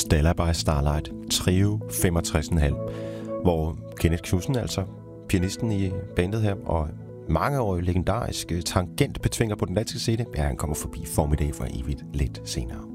Stella by Starlight, Trio 65,5, hvor Kenneth Knudsen, altså pianisten i bandet her, og mangeårig legendarisk tangentbetvinger på den danske scene, han kommer forbi Formiddag for evigt lidt senere.